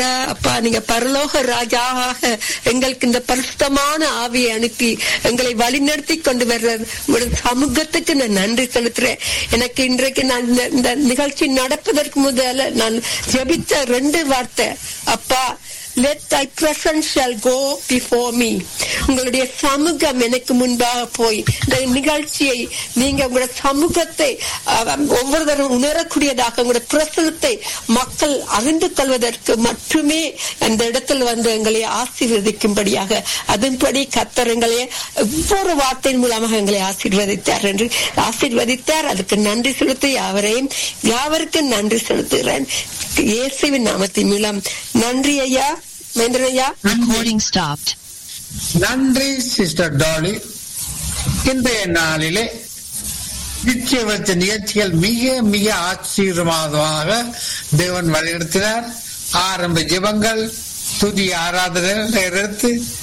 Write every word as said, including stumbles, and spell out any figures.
அப்பா நீங்க பரலோக ராஜாவாக எங்களுக்கு இந்த பரிசுத்தமான ஆவியை அனுப்பி எங்களை வழிநடத்தி கொண்டு வர்ற உங்களுடைய சமூகத்துக்கு நான் நன்றி செலுத்துறேன். எனக்கு இன்றைக்கு நான் இந்த நிகழ்ச்சி நடப்பதற்கு முதல்ல நான் ஜெபித்த ரெண்டு வார்த்தை, அப்பா let thy presence shall go before me. உங்களுடைய சமூகம் எனக்கு முன்பாக போய் இந்த நிகழ்ச்சியை நீங்க உங்களுடைய சமூகத்தை ஒவ்வொருத்தரும் உணரக்கூடியதாக உங்களுடைய பிரசனத்தை மக்கள் அறிந்து கொள்வதற்கு மட்டுமே அந்த இடத்தில் வந்து எங்களை ஆசீர்வதிக்கும்படியாக அதன்படி கர்த்தர் எங்களை ஒவ்வொரு வார்த்தையின் மூலமாக எங்களை ஆசீர்வதித்தார் என்று ஆசீர்வதித்தார். அதுக்கு நன்றி செலுத்தி யாவரையும் யாவருக்கும் நன்றி செலுத்துகிறேன் இயேசுவின் நாமத்தின் மூலம். நன்றி ஐயா. மகேந்திரன் ஐயா. Recording stopped. நன்றி சிஸ்டர் டாலி. இன்றைய நாளிலே நிச்சய வச்ச நிகழ்ச்சிகள் மிக மிக ஆச்சரியமாக தேவன் வழிநடத்தினார். ஆரம்ப ஜெபங்கள், துதி ஆராதனை எடுத்து